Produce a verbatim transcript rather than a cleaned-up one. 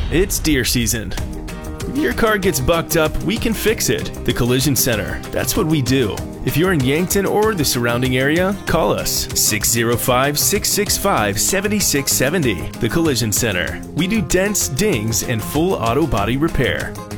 It's deer season. If your car gets bucked up, we can fix it. The Collision Center. That's what we do. If you're in Yankton or the surrounding area, call us six oh five, six six five, seven six seven zero. The Collision Center. We do dents, dings, and full auto body repair.